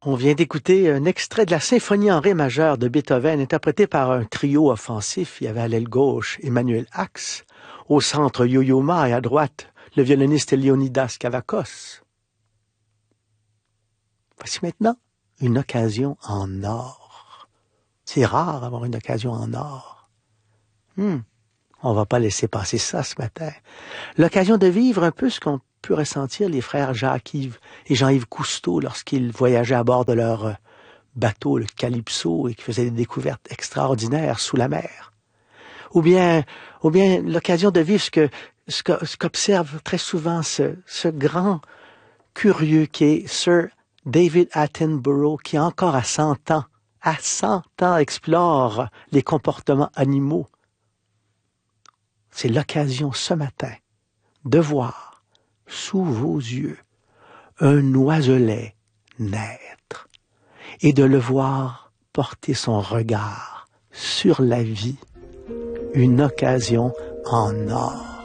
On vient d'écouter un extrait de la symphonie en ré majeur de Beethoven, interprété par un trio offensif. Il y avait à l'aile gauche Emmanuel Ax, au centre Yo-Yo Ma et à droite le violoniste Leonidas Kavakos. Voici maintenant une occasion en or. C'est rare d'avoir une occasion en or. On va pas laisser passer ça ce matin. L'occasion de vivre un peu ce qu'ont pu ressentir les frères Jacques-Yves et Jean-Yves Cousteau lorsqu'ils voyageaient à bord de leur bateau, le Calypso, et qui faisaient des découvertes extraordinaires sous la mer. Ou bien l'occasion de vivre ce qu'observe très souvent ce grand curieux qui est Sir David Attenborough, qui encore à 100 ans, explore les comportements animaux. C'est l'occasion ce matin de voir sous vos yeux un oiselet naître et de le voir porter son regard sur la vie, une occasion en or.